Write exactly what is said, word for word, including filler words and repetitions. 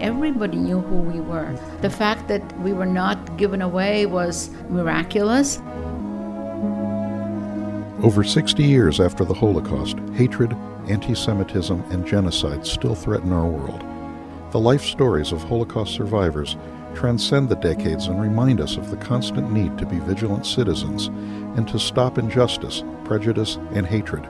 everybody knew who we were. The fact that we were not given away was miraculous. Over sixty years after the Holocaust, hatred, anti-Semitism, and genocide still threaten our world. The life stories of Holocaust survivors transcend the decades and remind us of the constant need to be vigilant citizens and to stop injustice, prejudice, and hatred.